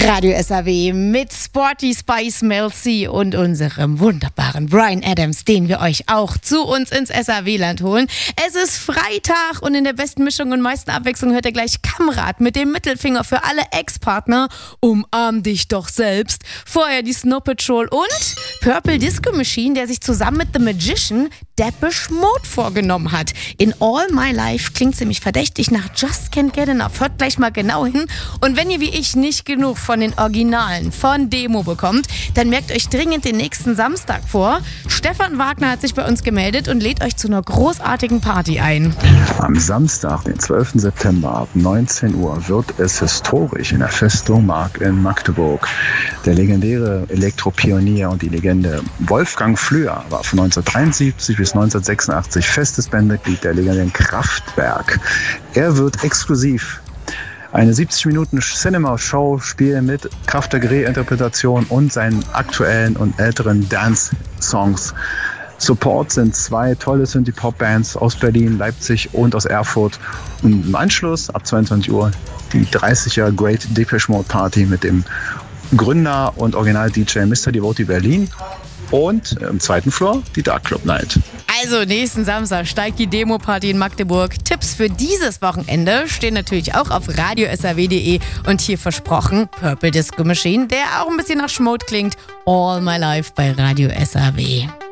Radio SAW mit Sporty Spice Mel C und unserem wunderbaren Bryan Adams, den wir euch auch zu uns ins SAW-Land holen. Es ist Freitag und in der besten Mischung und meisten Abwechslung hört ihr gleich Kamrat mit dem Mittelfinger für alle Ex-Partner. Umarm dich doch selbst. Vorher die Snow Patrol und Purple Disco Machine, der sich zusammen mit The Magician Depeche Mode vorgenommen hat. In All My Life klingt ziemlich verdächtig nach Just Can't Get Enough. Hört gleich mal genau hin. Und wenn ihr wie ich nicht genug von den Originalen von Demo bekommt, dann merkt euch dringend den nächsten Samstag vor. Stefan Wagner hat sich bei uns gemeldet und lädt euch zu einer großartigen Party ein. Am Samstag, den 12. September ab 19 Uhr wird es historisch in der Festung Mark in Magdeburg. Der legendäre Elektropionier und die Legende Wolfgang Flür war von 1973 bis 1986 festes Bandmitglied der legendären Kraftwerk. Er wird exklusiv eine 70 Minuten Cinema-Show spielen mit Kraftwerk-Reinterpretation und seinen aktuellen und älteren Dance-Songs. Support sind 2 tolle Synthie-Pop-Bands aus Berlin, Leipzig und aus Erfurt. Und im Anschluss ab 22 Uhr die 30er Great Depeche Mode Party mit dem Gründer und Original-DJ Mr. Devotee Berlin und im zweiten Floor die Dark Club Night. Also nächsten Samstag steigt die Demo-Party in Magdeburg. Tipps für dieses Wochenende stehen natürlich auch auf radiosaw.de und hier versprochen Purple Disco Machine, der auch ein bisschen nach Schmode klingt. All My Life bei Radio SAW.